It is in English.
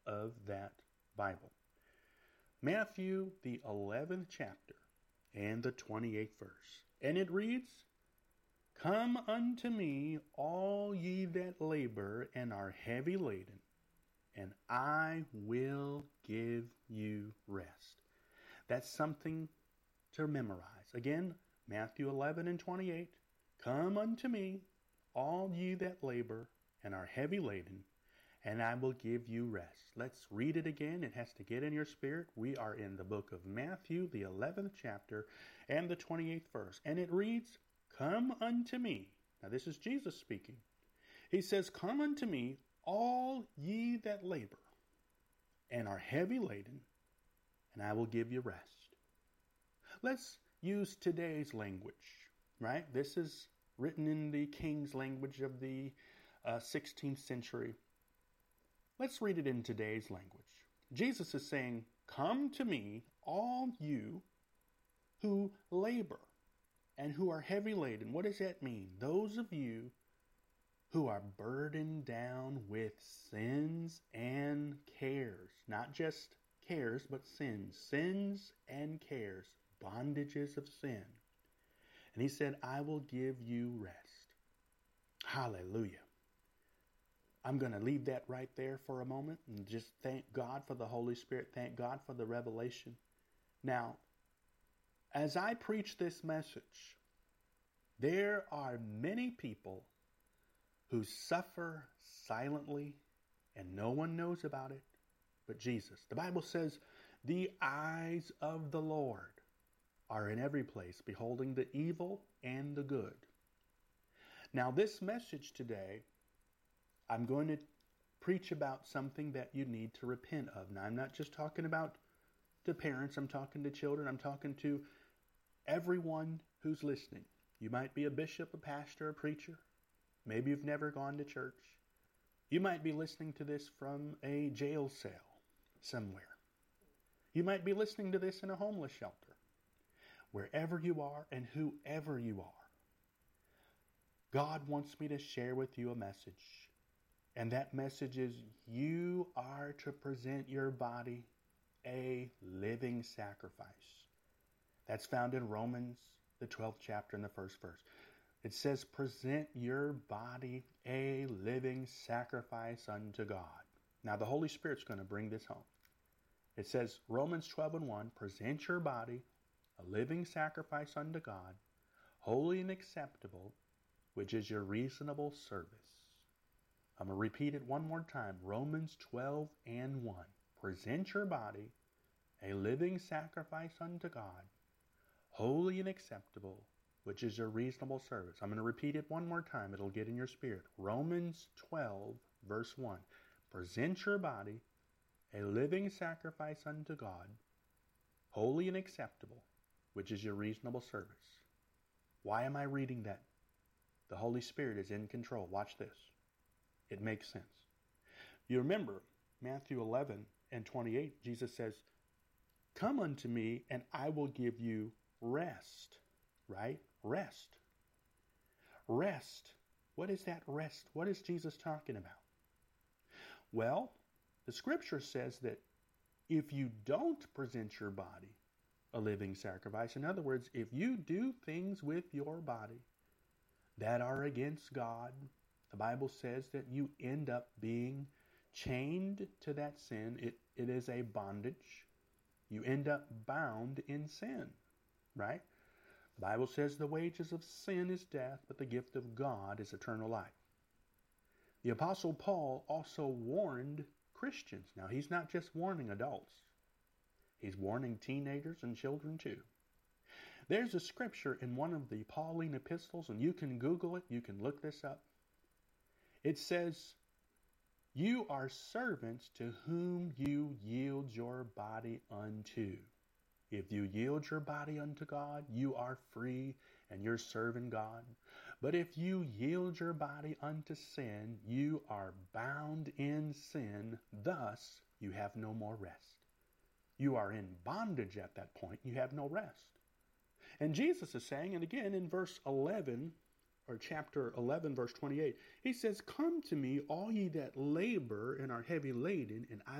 of that Bible. Matthew, the 11th chapter, and the 28th verse. And it reads, "Come unto me, all ye that labor and are heavy laden, and I will give you rest." That's something to memorize. Again, Matthew 11 and 28. "Come unto me, all ye that labor and are heavy laden, and I will give you rest." Let's read it again. It has to get in your spirit. We are in the book of Matthew, the 11th chapter, and the 28th verse. And it reads, "Come unto me." Now this is Jesus speaking. He says, "Come unto me, all ye that labor and are heavy laden, and I will give you rest." Let's use today's language, right? This is written in the King's language of the 16th century. Let's read it in today's language. Jesus is saying, "Come to me, all you who labor and who are heavy laden." What does that mean? Those of you who are burdened down with sins and cares. Not just cares, but sins. Sins and cares. Bondages of sin. And he said, "I will give you rest." Hallelujah. I'm going to leave that right there for a moment and just thank God for the Holy Spirit. Thank God for the revelation. Now, as I preach this message, there are many people who suffer silently and no one knows about it but Jesus. The Bible says, "The eyes of the Lord are in every place, beholding the evil and the good." Now, this message today, I'm going to preach about something that you need to repent of. Now, I'm not just talking about to parents. I'm talking to children. I'm talking to everyone who's listening. You might be a bishop, a pastor, a preacher. Maybe you've never gone to church. You might be listening to this from a jail cell somewhere. You might be listening to this in a homeless shelter. Wherever you are and whoever you are, God wants me to share with you a message. And that message is, you are to present your body a living sacrifice. That's found in Romans, the 12th chapter and the 1st verse. It says, present your body a living sacrifice unto God. Now the Holy Spirit's going to bring this home. It says, Romans 12 and 1, present your body a living sacrifice unto God, holy and acceptable, which is your reasonable service. I'm going to repeat it one more time. Romans 12 and 1. Present your body a living sacrifice unto God, holy and acceptable, which is your reasonable service. I'm going to repeat it one more time. It'll get in your spirit. Romans 12, verse 1. Present your body a living sacrifice unto God, holy and acceptable, which is your reasonable service. Why am I reading that? The Holy Spirit is in control. Watch this. It makes sense. You remember Matthew 11 and 28, Jesus says, "Come unto me and I will give you rest." Right? Rest. Rest. What is that rest? What is Jesus talking about? Well, the scripture says that if you don't present your body a living sacrifice, in other words, if you do things with your body that are against God, the Bible says that you end up being chained to that sin. It is a bondage. You end up bound in sin, right? The Bible says the wages of sin is death, but the gift of God is eternal life. The Apostle Paul also warned Christians. Now, he's not just warning adults. He's warning teenagers and children too. There's a scripture in one of the Pauline epistles, and you can Google it, you can look this up. It says, "You are servants to whom you yield your body unto." If you yield your body unto God, you are free and you're serving God. But if you yield your body unto sin, you are bound in sin. Thus, you have no more rest. You are in bondage at that point. You have no rest. And Jesus is saying, and again in verse 11, or chapter 11, verse 28, he says, "Come to me, all ye that labor and are heavy laden, and I